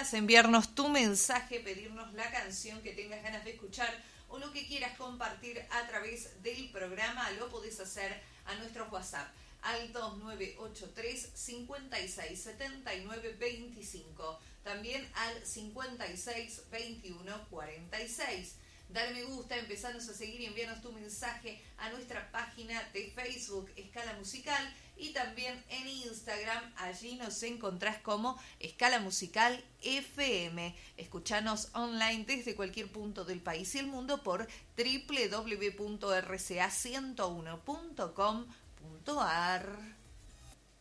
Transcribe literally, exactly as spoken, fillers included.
quieras enviarnos tu mensaje, pedirnos la canción que tengas ganas de escuchar o lo que quieras compartir a través del programa, lo podés hacer a nuestro WhatsApp al dos nueve ocho tres, cinco seis siete nueve dos cinco, también al cincuenta y seis, veintiuno, cuarenta y seis. Dale me gusta, empezarnos a seguir y enviarnos tu mensaje a nuestra página de Facebook, Escala Musical, y también en Instagram. Allí nos encontrás como Escala Musical F M. Escuchanos online desde cualquier punto del país y el mundo por doble u doble u doble u punto r c a ciento uno punto com punto a r.